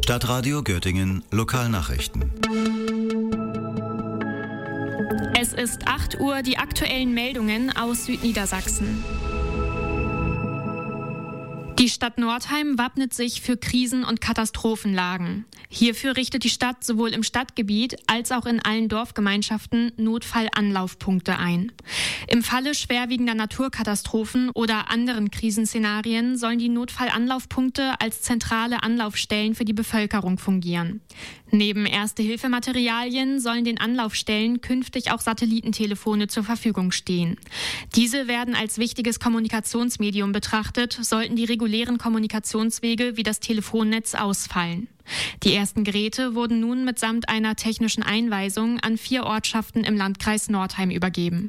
Stadtradio Göttingen Lokalnachrichten. Es ist 8 Uhr, die aktuellen Meldungen aus Südniedersachsen. Die Stadt Nordheim wappnet sich für Krisen- und Katastrophenlagen. Hierfür richtet die Stadt sowohl im Stadtgebiet als auch in allen Dorfgemeinschaften Notfallanlaufpunkte ein. Im Falle schwerwiegender Naturkatastrophen oder anderen Krisenszenarien sollen die Notfallanlaufpunkte als zentrale Anlaufstellen für die Bevölkerung fungieren. Neben Erste-Hilfe-Materialien sollen den Anlaufstellen künftig auch Satellitentelefone zur Verfügung stehen. Diese werden als wichtiges Kommunikationsmedium betrachtet, sollten die regulären Kommunikationswege wie das Telefonnetz ausfallen. Die ersten Geräte wurden nun mitsamt einer technischen Einweisung an 4 Ortschaften im Landkreis Nordheim übergeben.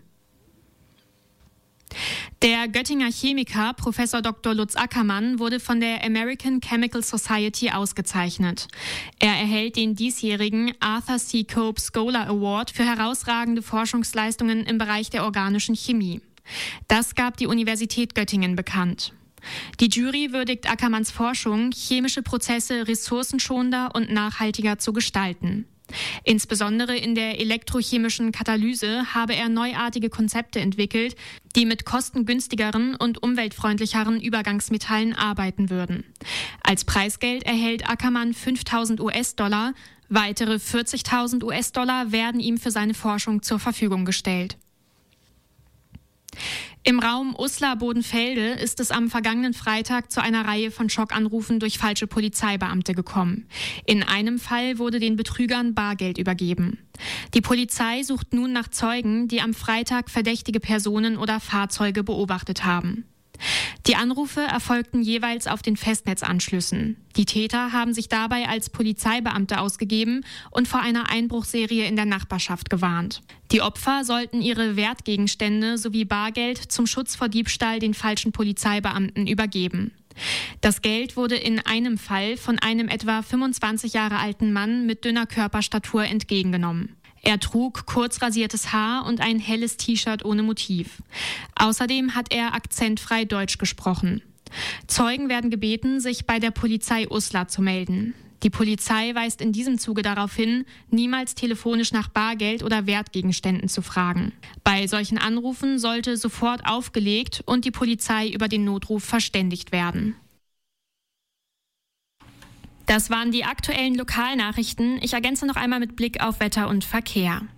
Der Göttinger Chemiker Prof. Dr. Lutz Ackermann wurde von der American Chemical Society ausgezeichnet. Er erhält den diesjährigen Arthur C. Cope Scholar Award für herausragende Forschungsleistungen im Bereich der organischen Chemie. Das gab die Universität Göttingen bekannt. Die Jury würdigt Ackermanns Forschung, chemische Prozesse ressourcenschonender und nachhaltiger zu gestalten. Insbesondere in der elektrochemischen Katalyse habe er neuartige Konzepte entwickelt, die mit kostengünstigeren und umweltfreundlicheren Übergangsmetallen arbeiten würden. Als Preisgeld erhält Ackermann 5.000 US-Dollar, weitere 40.000 US-Dollar werden ihm für seine Forschung zur Verfügung gestellt. Im Raum Uslar-Bodenfelde ist es am vergangenen Freitag zu einer Reihe von Schockanrufen durch falsche Polizeibeamte gekommen. In einem Fall wurde den Betrügern Bargeld übergeben. Die Polizei sucht nun nach Zeugen, die am Freitag verdächtige Personen oder Fahrzeuge beobachtet haben. Die Anrufe erfolgten jeweils auf den Festnetzanschlüssen. Die Täter haben sich dabei als Polizeibeamte ausgegeben und vor einer Einbruchserie in der Nachbarschaft gewarnt. Die Opfer sollten ihre Wertgegenstände sowie Bargeld zum Schutz vor Diebstahl den falschen Polizeibeamten übergeben. Das Geld wurde in einem Fall von einem etwa 25 Jahre alten Mann mit dünner Körperstatur entgegengenommen. Er trug kurz rasiertes Haar und ein helles T-Shirt ohne Motiv. Außerdem hat er akzentfrei Deutsch gesprochen. Zeugen werden gebeten, sich bei der Polizei Uslar zu melden. Die Polizei weist in diesem Zuge darauf hin, niemals telefonisch nach Bargeld oder Wertgegenständen zu fragen. Bei solchen Anrufen sollte sofort aufgelegt und die Polizei über den Notruf verständigt werden. Das waren die aktuellen Lokalnachrichten. Ich ergänze noch einmal mit Blick auf Wetter und Verkehr.